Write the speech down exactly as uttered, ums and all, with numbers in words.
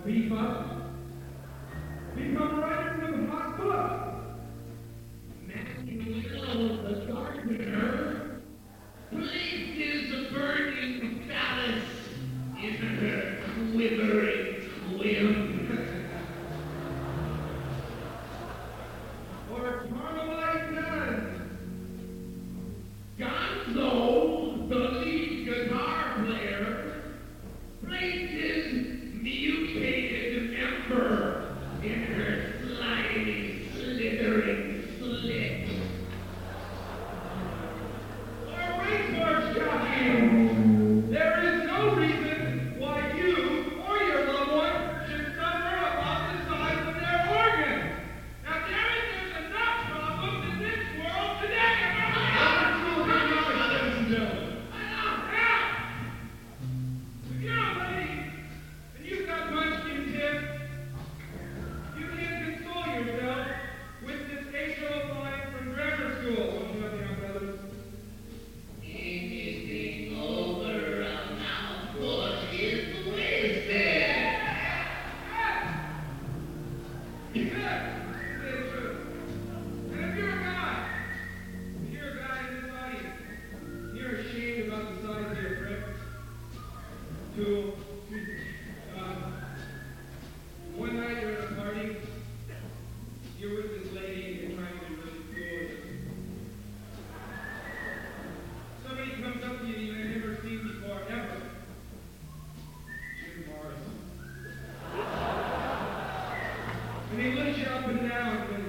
beef up. Become writers of hot books. Manuel the gardener placed his burning phallus in her quivering whim. Or Carmelite nuns. Gonzo, the lead guitar player, placed his mutated member in her slimy, slithering slit. Or racehorse jockey. There is no reason why you or your loved one should suffer about the size of their organs. Now, there is enough problems in this world today. Ladies and gentlemen, I know, now. If you're a lady and you've got munchkin tip, you can console yourself with this facial line from grammar school. Don't you have the umbrellas? anything over a mouthful is wasted. Good. That's true. And if you're a guy, if you're a guy in this audience, and you're ashamed about the size of your prick, tool, uh, one night you're at a party, you're with this lady and you're trying to be really cool. Somebody comes up to you and you've never seen before, ever. Jim Morrison. And he looks you up and down and